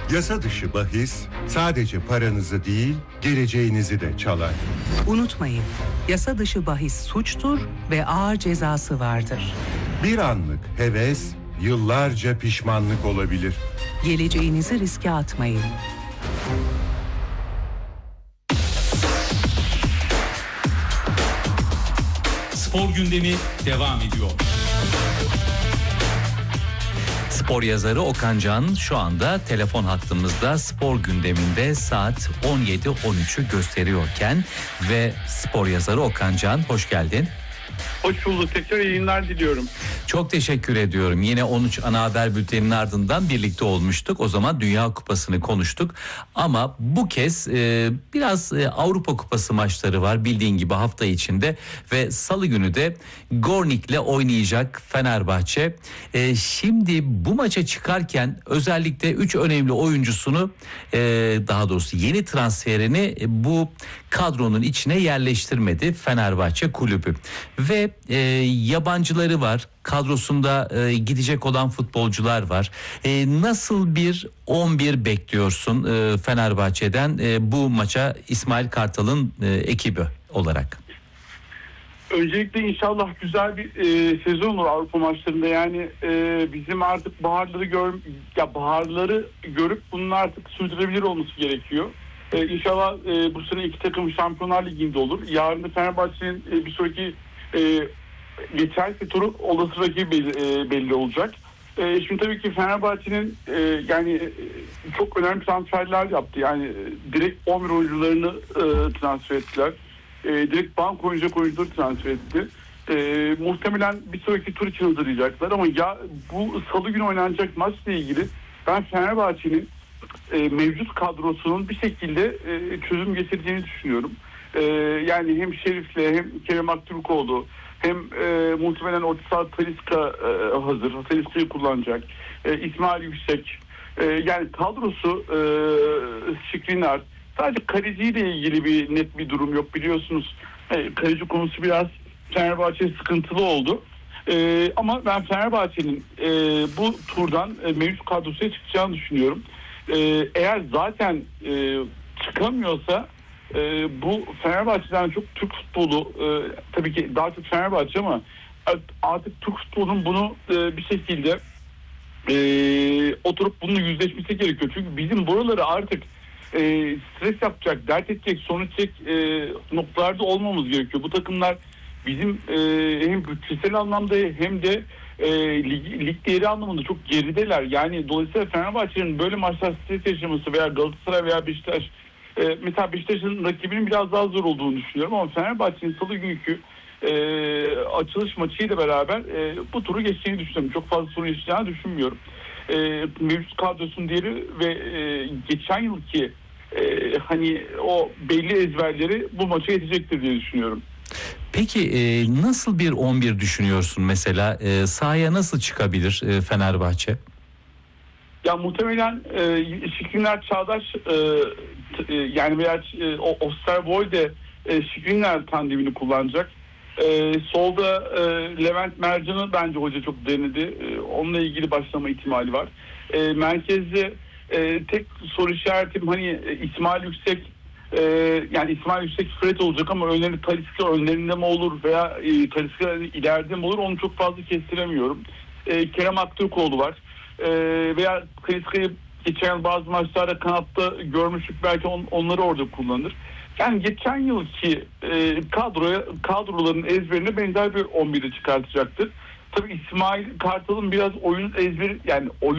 Yasa dışı bahis sadece paranızı değil, geleceğinizi de çalar. Unutmayın, yasa dışı bahis suçtur ve ağır cezası vardır. Bir anlık heves, yıllarca pişmanlık olabilir. Geleceğinizi riske atmayın. Spor gündemi devam ediyor. Spor yazarı Okan Can şu anda telefon hattımızda. Spor gündeminde saat 17.13'ü gösteriyorken ve spor yazarı Okan Can, hoş geldin. Hoş bulduk. Tekrar yayınlar diliyorum. Çok teşekkür ediyorum. Yine 13 ana haber bülteninin ardından birlikte olmuştuk. O zaman Dünya Kupası'nı konuştuk. Ama bu kez biraz Avrupa Kupası maçları var bildiğin gibi hafta içinde. Ve salı günü de Gornik'le oynayacak Fenerbahçe. Şimdi bu maça çıkarken özellikle 3 önemli oyuncusunu, daha doğrusu yeni transferini bu kadronun içine yerleştirmedi Fenerbahçe kulübü. Ve yabancıları var. Kadrosunda gidecek olan futbolcular var. Nasıl bir 11 bekliyorsun Fenerbahçe'den bu maça İsmail Kartal'ın ekibi olarak? Öncelikle inşallah güzel bir sezon olur Avrupa maçlarında. Yani bizim artık baharları görüp bunun artık sürdürebilir olması gerekiyor. İnşallah bu sene iki takım Şampiyonlar Ligi'nde olur. Yarın da Fenerbahçe'nin bir sonraki geçen turu olası rakibi belli olacak. Şimdi tabii ki Fenerbahçe'nin çok önemli transferler yaptı. Yani direkt 11 oyuncularını transfer ettiler. Direkt bank oyuncuları transfer etti. Muhtemelen bir sonraki tur için hazırlayacaklar ama ya bu salı günü oynanacak maçla ilgili ben Fenerbahçe'nin mevcut kadrosunun bir şekilde çözüm getireceğini düşünüyorum. Yani hem Şerif'le hem Kerem Aktürkoğlu hem muhtemelen orta saha Talisca hazır. Talisca'yı kullanacak. İsmail Yüksek. Yani kadrosu Skriniar. Sadece kaleciyle ilgili bir net bir durum yok biliyorsunuz. Kaleci konusu biraz Fenerbahçe sıkıntılı oldu. Ama ben Fenerbahçe'nin bu turdan mevcut kadrosuna çıkacağını düşünüyorum. Eğer zaten çıkamıyorsa bu Fenerbahçe'den çok Türk futbolu tabii ki daha çok Fenerbahçe ama artık Türk futbolunun bunu bir şekilde oturup bununla yüzleşmesi gerekiyor. Çünkü bizim buraları artık stres yapacak, dert edecek, sorun edecek noktalarda olmamız gerekiyor. Bu takımlar bizim hem bütçesel anlamda hem de lig değeri anlamında çok gerideler. Yani dolayısıyla Fenerbahçe'nin böyle maçlar stres yaşaması veya Galatasaray veya Beşiktaş, mesela Beşiktaş'ın rakibinin biraz daha zor olduğunu düşünüyorum ama Fenerbahçe'nin salı günkü açılış maçıyla beraber bu turu geçeceğini düşünüyorum. Çok fazla sorun yaşayacağını düşünmüyorum. Mevcut kadrosun diğeri ve geçen yılki hani o belli ezberleri bu maça yetecektir diye düşünüyorum. Peki nasıl bir 11 düşünüyorsun mesela? Sahaya nasıl çıkabilir Fenerbahçe? Ya muhtemelen Skriniar Çağdaş yani veya Osterwolde Skriniar tandemini kullanacak. Solda Levent Mercan'ı bence hoca çok denedi. Onunla ilgili başlama ihtimali var. Merkezde tek soru işaretim hani İsmail Yüksek, yani İsmail Yüksek Fred olacak ama önlerinde Talisca önlerinde mi olur veya Talisca ileride mi olur onu çok fazla kestiremiyorum. Kerem Aktürkoğlu var. Veya Talisca'yı geçen bazı maçlarda kanatta görmüştük, belki onları orada kullanır. Yani geçen yılki kadroların ezberine benzer bir 11'i çıkartacaktır. Tabii İsmail Kartal'ın biraz oyun ezberi, yani oyun